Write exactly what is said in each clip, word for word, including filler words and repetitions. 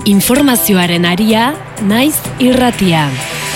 Informazioaren aria, naiz irratia.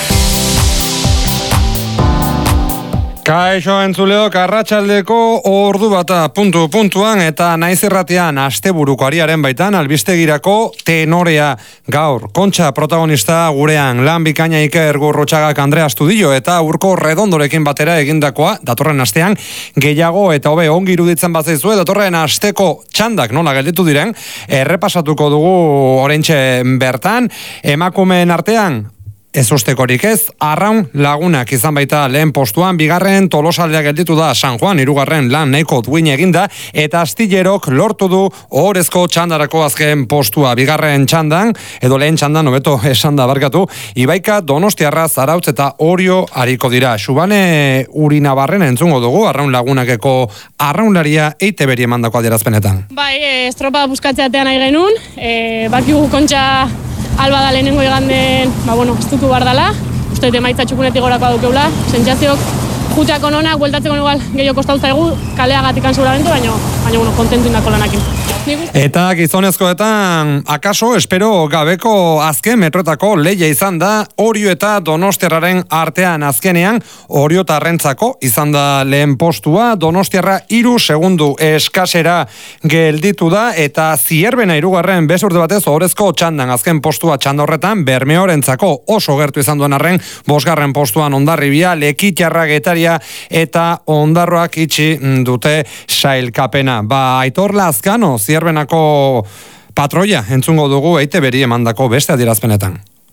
Kaixo entzuleok, arratsaldeko ordu bata puntu puntuan eta naiz irratian asteburuko ariaren baitan albistegirako tenorea gaur. Kontxa protagonista gurean, lan bikaina Iker Gurrutxagak Andrea Astudillo eta Urko Redondorekin batera egindakoa datorren astean gehiago eta hobe ongi iruditzen bazaizue datorren asteko txandak nola gelditu diren errepasatuko dugu oraintxe bertan. Emakumeen artean ez ustekorik ez, Arraun Lagunak izan baita lehen postuan, bigarren Tolosaldea gelditu da San Juan, hirugarren lan nahiko duin eginda, eta Astillerok lortu du ohorezko txandarako azken postua, bigarren txandan, edo lehen txandan, hobeto esan da barkatu, Ibaika, Donostiarra, Zarautz eta Orio ariko dira. Xubane Urinabarren entzungo dugu, Arraun Lagunakeko arraunlaria E I T B-ri emandako adierazpenetan. Bai, e, estropa buskatzeatean nahi genuen, e, bakigu Kontxa alba da lehenengo iganden, ba, bueno, estutu behar dela, uste emaitza txukunetik gorakoa dukeula, sentsazioak jutako nonak, bueltatzeko igual gehiago kostautza egu, kaleagatik seguramente, baina, baina, bueno, kontentu indako lanakin. Eta gizonezkoetan, akaso, espero gabeko azken metroetako lehia izan da, Orio eta Donostiarraren artean azkenean, Orio tarrentzako izan da lehen postua, Donostiarra hiru segundu eskasera gelditu da, eta Zierbena hirugarren besurte batez ohorezko txandan azken postua txanda horretan, Bermeorentzako oso gertu izan duen arren, bosgarren postuan Hondarribia, Lekitiarra, Getaria eta Ondarroak itxi dute sailkapena. Ba, Aitor Lazkano, Zierbenako patroia entzungo dugu E I T B-ri emandako beste adierazpenetan.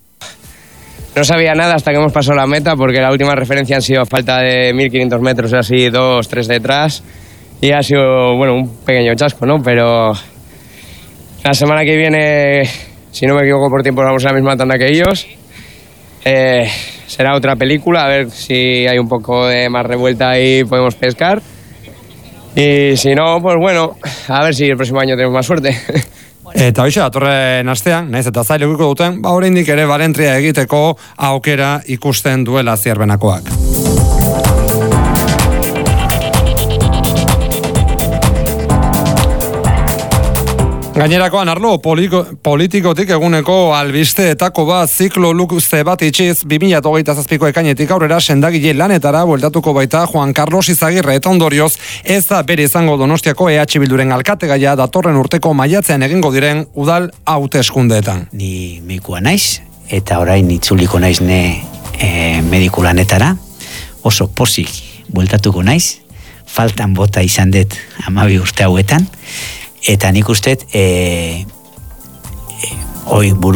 No sabía nada hasta que hemos pasado la meta, porque la última referencia han sido a falta de mil quinientos metros, así dos, tres detrás, y ha sido, bueno, un pequeño chasco, ¿no? Pero la semana que viene, si no me equivoco por tiempo, vamos a la misma tanda que ellos. Eh, será otra película, a ver si hay un poco de más revuelta y podemos pescar. Y si no, pues bueno, a ver si el próximo año tenemos más suerte. Eta hoxe, atorren astean, naiz eta zailekuko duten, ba oraindik ere balentria egiteko aukera ikusten duela Zierbenakoak. Gainerakoan arlo politiko, politikotik eguneko albisteetako bat ziklo luze bat itxiz bi mila hogeita zazpiko ekainetik aurrera sendagile lanetara bueltatuko baita Juan Carlos Izagirre eta ondorioz ez da bere izango Donostiako E H Bilduren alkategaia datorren urteko maiatzean egingo diren udal hauteskundeetan. Ni medikua naiz eta orain itzuliko naiz ne e, mediku lanetara, oso pozik bueltatuko naiz, faltan bota izan dut hamabi urte hauetan. Eta nik uste, e, e, oi, buru